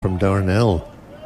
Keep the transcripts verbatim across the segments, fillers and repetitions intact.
from Darnell.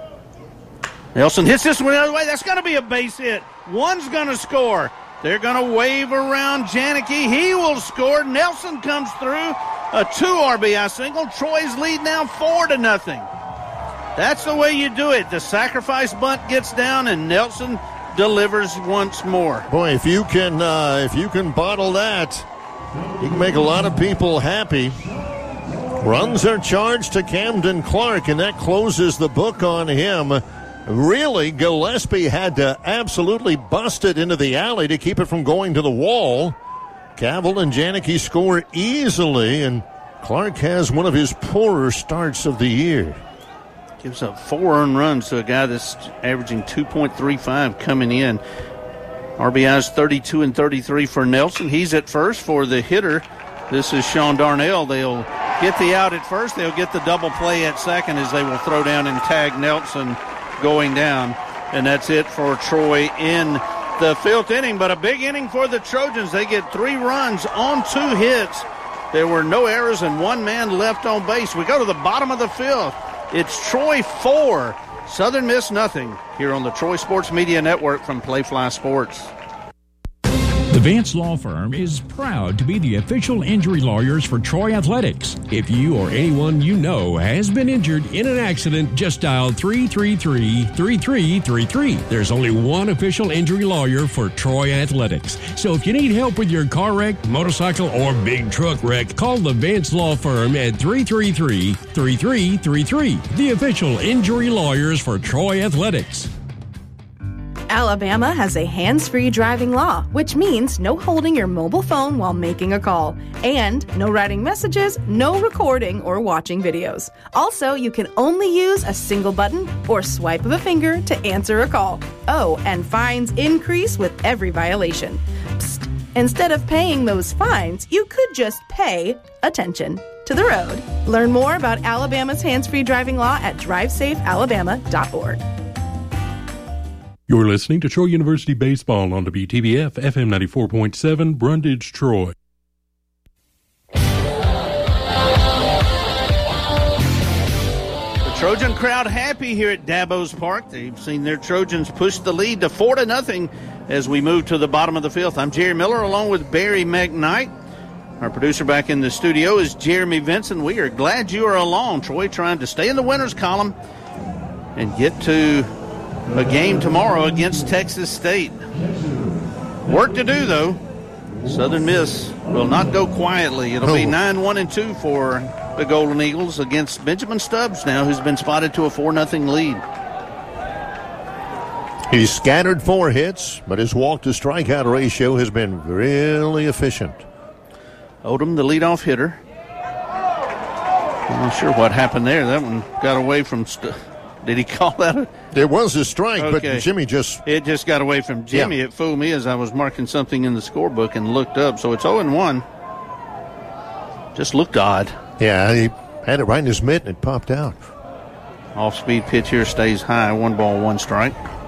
Nelson hits this one the other way. That's going to be a base hit. One's going to score. They're going to wave around Janicki. He will score. Nelson comes through. A two R B I single. Troy's lead now four to nothing. That's the way you do it. The sacrifice bunt gets down, and Nelson delivers once more. Boy, if you can, uh, if you can bottle that, you can make a lot of people happy. Runs are charged to Camden Clark, and that closes the book on him. Really, Gillespie had to absolutely bust it into the alley to keep it from going to the wall. Cavill and Janicki score easily, and Clark has one of his poorer starts of the year. Gives up four earned runs to a guy that's averaging two point three five coming in. R B Is thirty-two and thirty-three for Nelson. He's at first for the hitter. This is Sean Darnell. They'll get the out at first. They'll get the double play at second as they will throw down and tag Nelson going down. And that's it for Troy in the fifth inning. But a big inning for the Trojans. They get three runs on two hits. There were no errors and one man left on base. We go to the bottom of the fifth. It's Troy four, Southern Miss nothing, here on the Troy Sports Media Network from Playfly Sports. The Vance Law Firm is proud to be the official injury lawyers for Troy Athletics. If you or anyone you know has been injured in an accident, just dial three three three, three three three three. There's only one official injury lawyer for Troy Athletics. So if you need help with your car wreck, motorcycle, or big truck wreck, call the Vance Law Firm at three three three, three three three three. The official injury lawyers for Troy Athletics. Alabama has a hands-free driving law, which means no holding your mobile phone while making a call, and no writing messages, no recording or watching videos. Also, you can only use a single button or swipe of a finger to answer a call. Oh, and fines increase with every violation. Psst. Instead of paying those fines, you could just pay attention to the road. Learn more about Alabama's hands-free driving law at drive safe alabama dot org. You're listening to Troy University Baseball on W T B F F M ninety-four point seven, Brundage, Troy. The Trojan crowd happy here at Dabo's Park. They've seen their Trojans push the lead to four to nothing as we move to the bottom of the fifth. I'm Jerry Miller along with Barry McKnight. Our producer back in the studio is Jeremy Vinson. We are glad you are along. Troy trying to stay in the winners column and get to a game tomorrow against Texas State. Work to do, though. Southern Miss will not go quietly. It'll be nine one and two for the Golden Eagles against Benjamin Stubbs now, who's been spotted to a four nothing lead. He's scattered four hits, but his walk-to-strikeout ratio has been really efficient. Odom, the leadoff hitter. I'm not sure what happened there. That one got away from Stubbs. Did he call that a... There was a strike, okay. But Jimmy just... It just got away from Jimmy. Yeah. It fooled me as I was marking something in the scorebook and looked up. So it's oh and one. Just looked odd. Yeah, he had it right in his mitt and it popped out. Off-speed pitch here stays high. One ball, one strike.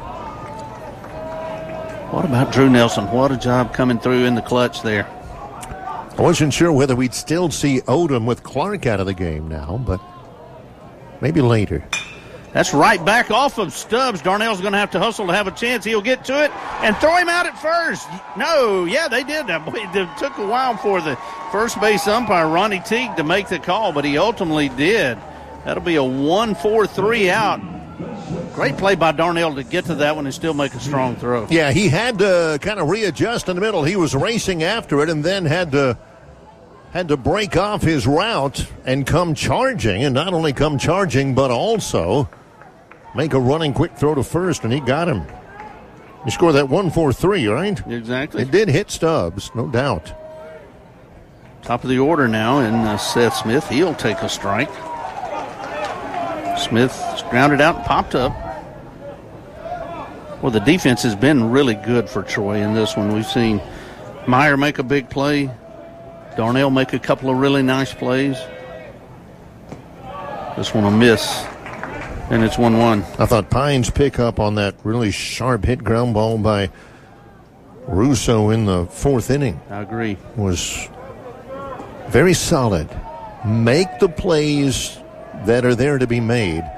What about Drew Nelson? What a job coming through in the clutch there. I wasn't sure whether we'd still see Odom with Clark out of the game now, but maybe later. That's right back off of Stubbs. Darnell's going to have to hustle to have a chance. He'll get to it and throw him out at first. No, yeah, they did. It took a while for the first base umpire, Ronnie Teague, to make the call, but he ultimately did. That'll be a one four three out. Great play by Darnell to get to that one and still make a strong throw. Yeah, he had to kind of readjust in the middle. He was racing after it and then had to had to break off his route and come charging, and not only come charging, but also make a running quick throw to first, and he got him. He scored that one four three, right? Exactly. It did hit Stubbs, no doubt. Top of the order now, and uh, Seth Smith, he'll take a strike. Smith grounded out and popped up. Well, the defense has been really good for Troy in this one. We've seen Meyer make a big play. Darnell make a couple of really nice plays. This one will miss, and it's one one. I thought Pines' pickup on that really sharp hit ground ball by Russo in the fourth inning. I agree. Was very solid. Make the plays that are there to be made.